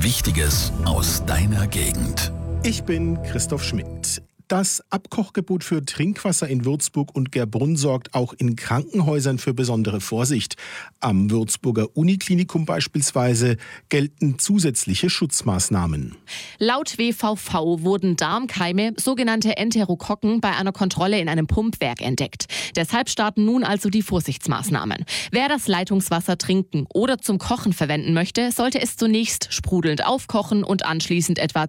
Wichtiges aus deiner Gegend. Ich bin Christoph Schmidt. Das Abkochgebot für Trinkwasser in Würzburg und Gerbrunn sorgt auch in Krankenhäusern für besondere Vorsicht. Am Würzburger Uniklinikum beispielsweise gelten zusätzliche Schutzmaßnahmen. Laut WVV wurden Darmkeime, sogenannte Enterokokken, bei einer Kontrolle in einem Pumpwerk entdeckt. Deshalb starten nun also die Vorsichtsmaßnahmen. Wer das Leitungswasser trinken oder zum Kochen verwenden möchte, sollte es zunächst sprudelnd aufkochen und anschließend etwa